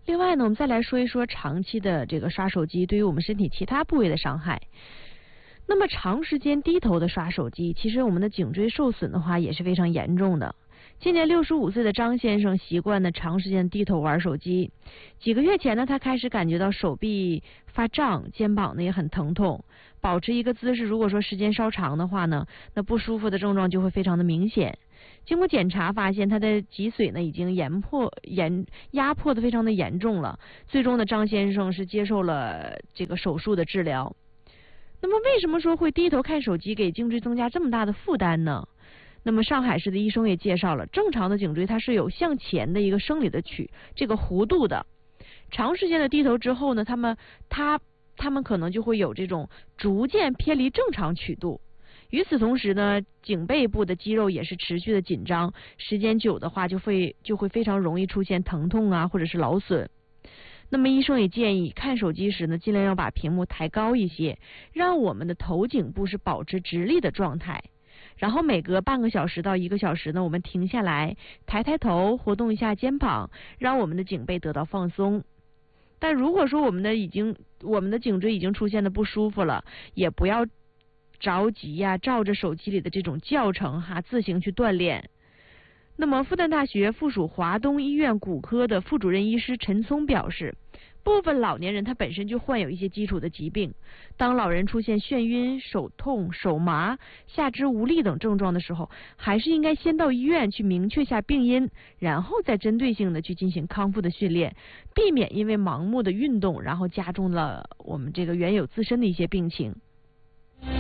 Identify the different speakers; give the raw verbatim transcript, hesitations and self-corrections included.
Speaker 1: 另外呢，我们再来说一说长期的这个刷手机对于我们身体其他部位的伤害。那么长时间低头的刷手机，其实我们的颈椎受损的话也是非常严重的。今年六十五岁的张先生习惯呢长时间低头玩手机，几个月前呢他开始感觉到手臂发胀，肩膀呢也很疼痛，保持一个姿势如果说时间稍长的话呢，那不舒服的症状就会非常的明显。经过检查发现他的脊髓呢已经严迫严压迫的非常的严重了，最终呢张先生是接受了这个手术的治疗。那么为什么说会低头看手机给颈椎增加这么大的负担呢？那么上海市的医生也介绍了，正常的颈椎它是有向前的一个生理的曲这个弧度的，长时间的低头之后呢，他们他他们可能就会有这种逐渐偏离正常曲度。与此同时呢，颈背部的肌肉也是持续的紧张，时间久的话就会就会非常容易出现疼痛啊，或者是劳损。那么医生也建议看手机时呢，尽量要把屏幕抬高一些，让我们的头颈部是保持直立的状态。然后每隔半个小时到一个小时呢，我们停下来，抬抬头，活动一下肩膀，让我们的颈背得到放松。但如果说我们的已经我们的颈椎已经出现的不舒服了，也不要着急呀、啊，照着手机里的这种教程哈，自行去锻炼。那么复旦大学附属华东医院骨科的副主任医师陈聪表示，部分老年人他本身就患有一些基础的疾病，当老人出现眩晕、手痛、手麻、下肢无力等症状的时候，还是应该先到医院去明确下病因，然后再针对性的去进行康复的训练，避免因为盲目的运动然后加重了我们这个原有自身的一些病情。